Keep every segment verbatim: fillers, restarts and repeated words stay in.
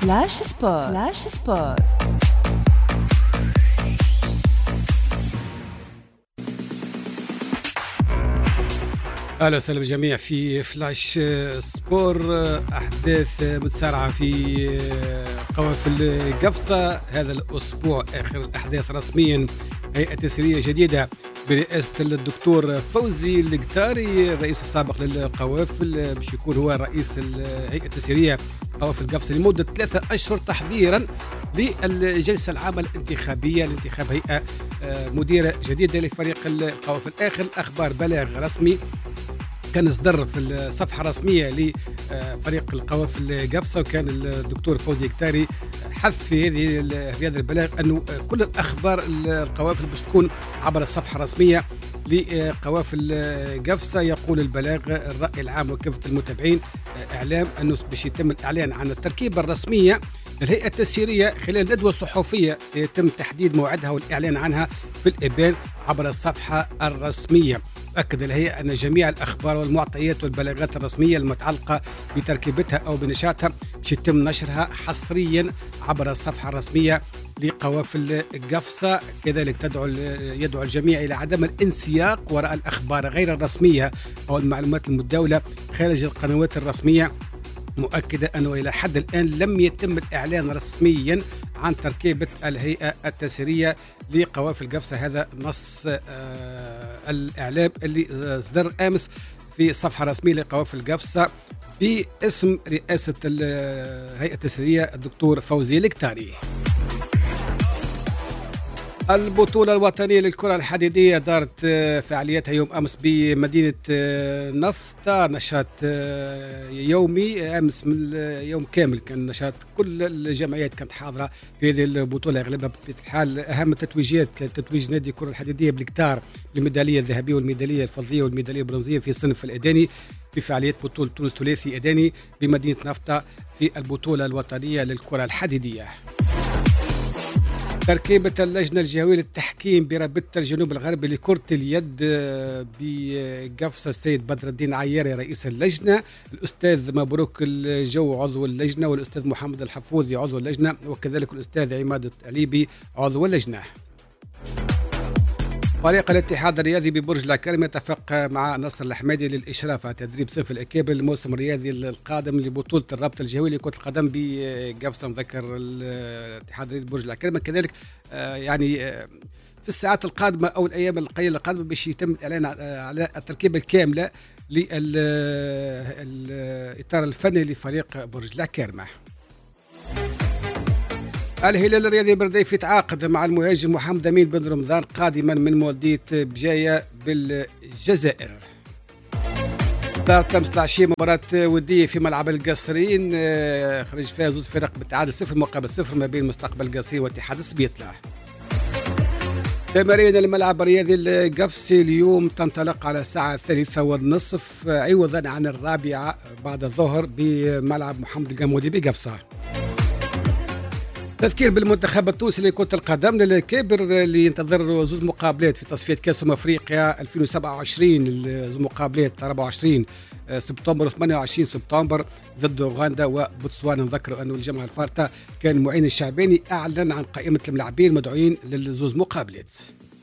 فلاش سبور. فلاش سبور. اهلا وسهلا بالجميع في فلاش سبور. احداث متسارعه في قوافل قفصه هذا الاسبوع، اخر الاحداث رسميا هيئه تسييريه جديده برئاسه الدكتور فوزي القتاري الرئيس السابق للقوافل، باش يكون هو رئيس الهيئه التسييريه قوافل قفصه لمده ثلاثه اشهر تحضيرا للجلسه العامه الانتخابيه لانتخاب هيئه مديره جديده لفريق القوافل. اخر الاخبار بلاغ رسمي كان اصدر في الصفحه الرسميه لفريق القوافل قفصه، وكان الدكتور فوزي القتاري حث في هذه في هذا البلاغ انه كل الاخبار القوافل باش تكون عبر الصفحه الرسميه لقوافل قفصه. يقول البلاغ الراي العام وكافه المتابعين اعلام انه باش يتم الاعلان عن التركيبه الرسميه للهيئه التسييريه خلال ندوه صحفيه سيتم تحديد موعدها والاعلان عنها في الابان عبر الصفحه الرسميه. أكد الهيئة أن جميع الأخبار والمعطيات والبلاغات الرسمية المتعلقة بتركيبتها أو بنشاطها سيتم نشرها حصريا عبر الصفحة الرسمية لقوافل قفصة. كذلك تدعو يدعو الجميع إلى عدم الانسياق وراء الأخبار غير الرسمية أو المعلومات المتداولة خارج القنوات الرسمية، مؤكدة أنه إلى حد الآن لم يتم الإعلان رسميا عن تركيبة الهيئة التسييرية لقوافل قفصة. هذا نص آه الإعلام اللي صدر أمس في صفحة رسمية لقوافل قفصة باسم رئاسة الهيئة التسييرية الدكتور فوزي القتاري. البطولة الوطنية للكرة الحديدية دارت فعالياتها يوم أمس بمدينة نفطة، نشاط يومي أمس من يوم كامل، كان نشاط كل الجمعيات كانت حاضرة في هذه البطولة أغلبها بطبيعة الحال. أهم التتويجات كان تتويج نادي الكرة الحديدية بالكتار للميدالية الذهبية والميدالية الفضية والميدالية البرونزية في صنف الأداني في فعاليات بطولة تونس ثلاثي أداني بمدينة نفطة في البطولة الوطنية للكرة الحديدية. تركيبة اللجنة الجهوية للتحكيم برابطة الجنوب الغربي لكرة اليد بقفصة السيد بدر الدين عياري رئيس اللجنة، الأستاذ مبروك الجو عضو اللجنة، والأستاذ محمد الحفوظي عضو اللجنة، وكذلك الأستاذ عماد الطليبي عضو اللجنة. فريق الاتحاد الرياضي ببرج العكرمة اتفق مع نصر الحمادي للإشراف على تدريب صيف الأكابر للموسم الرياضي القادم لبطولة الرابطة الجهوية لكرة القدم بقفصة. مذكر الاتحاد الرياضي ببرج العكرمة كذلك آه يعني آه في الساعات القادمة أو الأيام القليلة القادمة باش يتم الإعلان على التركيبة الكاملة للإطار الفني لفريق برج العكرمة. الهلال الرياضي برديف يتعاقد مع المهاجم محمد أمين بن رمضان قادما من مولودية بجاية بالجزائر. دارت أمس العشية مباراة ودية في ملعب القصرين، خرج فيها زوج فرق بالتعادل صفر مقابل صفر ما بين مستقبل القصرين واتحاد سبيطلة. تمارين الملعب الرياضي القفصي اليوم تنطلق على الساعة الثالثة والنصف عوضا عن الرابعة بعد الظهر بملعب محمد القمودي بقفصة. تذكير بالمنتخب التونسي لكرة القدم للكبر اللي ينتظر زوج مقابلات في تصفية كأس أمم أفريقيا ألفين وسبعة وعشرين، زوج مقابلات أربعة وعشرين سبتمبر وثمانية وعشرين سبتمبر ضد أوغندا وبوتسوانا. نذكروا أنه الجمعة الفارطة كان المعين الشعباني أعلن عن قائمة الملاعبين المدعوين للزوج مقابلات.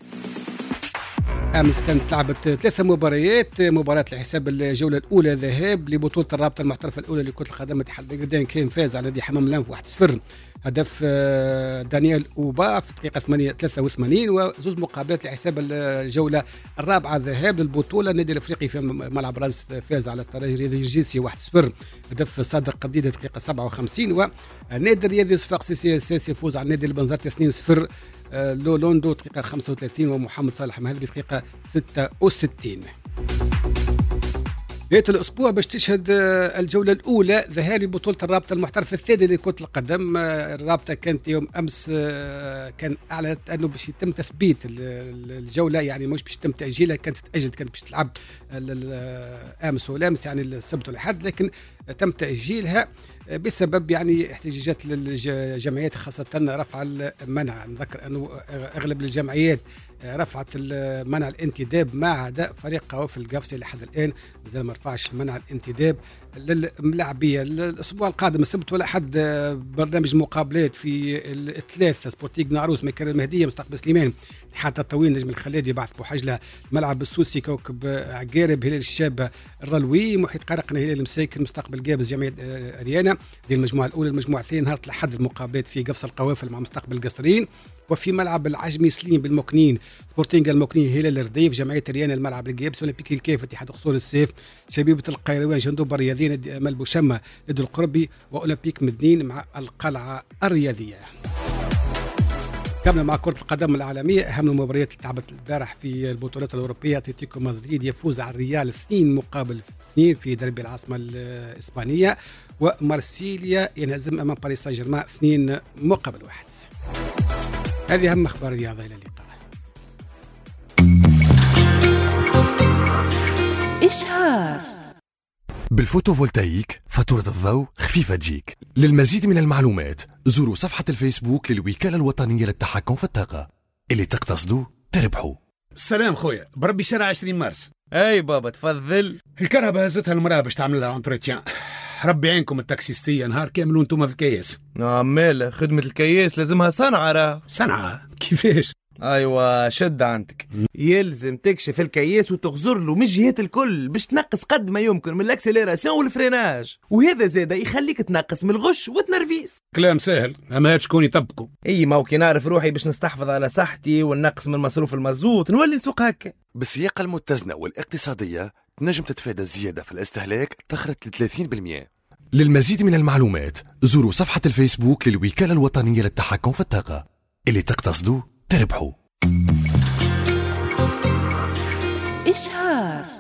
أمس كانت لعبت ثلاثة مباريات، مباراة لحساب الجولة الأولى ذهاب لبطولة الرابطة المحترفة الأولى لكرة القدم اتحاد القردان، كان فاز على نادي حمام الأنف واحد صفر، هدف دانيال أوبا في الدقيقة ثلاثة وثمانين، وزوج مقابلات لحساب الجولة الرابعة ذهاب للبطولة. النادي الأفريقي في ملعب راس فاز على الترجي الرياضي الجنسي واحد صفر، هدف صادق قديدة الدقيقة سبعة وخمسين، والنادي الرياضي صفاقسي السياسي يفوز على النادي البنزرت اثنين صفر، لولوندو دقيقة خمسة وثلاثين ومحمد صالح مهدي دقيقة ستة وستين. نهاية الأسبوع باش تشهد الجولة الأولى ذهاب لبطولة الرابطة المحترفة الثانية لكرة القدم. الرابطة كانت يوم أمس كان أعلنت أنه باش يتم تثبيت الجولة، يعني مش باش يتم تأجيلها، كانت تتأجل، كانت باش تلعب أمس والأمس يعني السبت والأحد، لكن تم تأجيلها بسبب يعني احتجاجات للجمعيات خاصة رفع المنع. نذكر أنه أغلب الجمعيات رفعت منع الانتداب مع عداء فريق قوافل القفصي لحد الآن مازال ما رفعش منع الانتداب للملاعبية. الأسبوع القادم السبت ولا حد برنامج مقابلات في الثلاث سبورتيك نعروس مكان المهدية مستقبل سليمان حتى الطويل نجم الخلادي بعث بوحجلة الملعب السوسي كوكب عقارب هلال الشابة الرلوي محيط قرقنا هلال المساكن مستقبل جابس جمعية أريانا. دي المجموعة الأولى. المجموعة الثانية نهار الأحد المقابلات في قفص القوافل مع مستقبل القصرين. وفي ملعب العجمي سليم بالمكنين سبورتينغ المكنين هلال الرديف جمعية ريان الملعب الجيبس اولمبيك الكيف اتحاد قصور السيف شبيبة القيروان جندوب الرياضيين ملبو شمة لدو القربي واولمبيك مدنين مع القلعة الرياضية. كملنا مع كرة القدم العالمية. أهم المباريات اللي لعبت البارح في البطولات الأوروبية أتلتيكو مدريد يفوز على الريال اثنين مقابل اثنين في دربي العاصمة الإسبانية ومارسيليا ينهزم أمام باريس سان جيرمان اثنين مقابل واحد. هذه أهم أخبار الرياضة. إلى اللقاء. إشهار بالفوتوفولتايك فاتورة الضوء خفيفة تجيك. للمزيد من المعلومات زوروا صفحة الفيسبوك للوكالة الوطنية للتحكم في الطاقة. اللي تقتصدوا تربحوا. السلام خويا بربي شارع عشرين مارس. اي بابا تفضل. الكهرباء هزتها المرأة باش تعمل لها انتروتيان. ربي عينكم التاكسيستية نهار كامل وانتم في الكياس. عمال خدمة الكياس لازمها صنعة راه. صنعة كيفاش؟ ايوه شد عندك. يلزم تكشف الكياس وتغزر له من الجهات الكل باش تنقص قد ما يمكن من الاكسليراسيون والفريناج وهذا زاده يخليك تنقص من الغش والتنرفيس. كلام سهل اما شكون يطبقوا. اي ما كي نعرف روحي باش نستحفظ على صحتي وننقص من مصروف المازوت نولي نسوق هكا. بالسياقة المتزنة والاقتصادية تنجم تتفادى الزيادة في الاستهلاك تخرج ل ثلاثين بالمئة. للمزيد من المعلومات زوروا صفحة الفيسبوك للوكالة الوطنية للتحكم في الطاقة. اللي تقتصدوا تربحوا. إشهار